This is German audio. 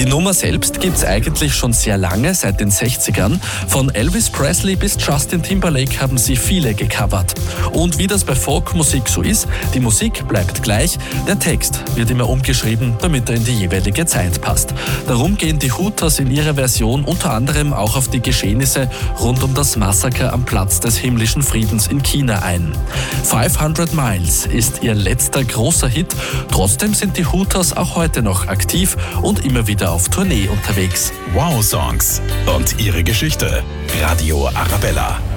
Die Nummer selbst gibt's eigentlich schon sehr lange, seit den 60ern. Von Elvis Presley bis Justin Timberlake haben sie viele gecovert. Und wie das bei Folkmusik so ist, die Musik bleibt gleich, der Text wird immer umgeschrieben, damit er in die jeweilige Zeit passt. Darum gehen die Hooters in ihrer Version unter anderem auch auf die Geschehnisse rund um das Massaker am Platz des himmlischen Friedens in China ein. 500 Miles ist ihr letzter großer Hit, trotzdem sind die Hooters auch heute noch aktiv und immer wieder auf Tournee unterwegs. Wow Songs und ihre Geschichte. Radio Arabella.